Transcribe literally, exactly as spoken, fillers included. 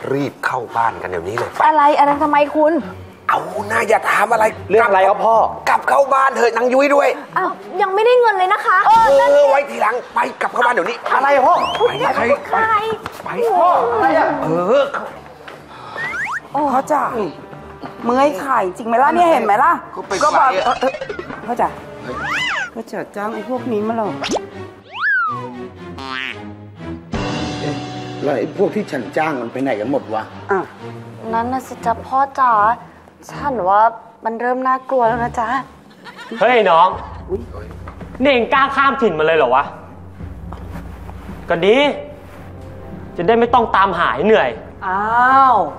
รีบเข้าบ้านกันเดี๋ยวนี้เลยไปอะไรอะไรทำไมคุณเอาหน้าอย่าถามอะไรเรื่องอะไรครับพ่อกลับเข้าบ้านเถอะนางยุ้ยด้วยอ้าวยังไม่ได้เงินเลยนะคะเออไว้ทีหลังไปกลับเข้าบ้านเดี๋ยวนี้อะไรพ่อไปไปไปไปพ่ออะไรอะเออพ่อจ๋าเมื่อยไข่จริงไหมล่ะเนี่ยเห็นไหมล่ะก็บอกพ่อจ๋าพ่อจ๋าจ้างไอ้พวกนี้มาหรอแล้วไอ้พวกที่ฉันจ้างมันไปไหนกันหมดวะอ่ะนั่นน่ะสิจ๊ะพ่อจ๋าฉันว่ามันเริ่มน่ากลัวแล้วนะจ๊ะเฮ้ยน้องนี่เองกล้าข้ามถิ่นมาเลยเหรอวะก็ดีจะได้ไม่ต้องตามหาเหนื่อยอ้าว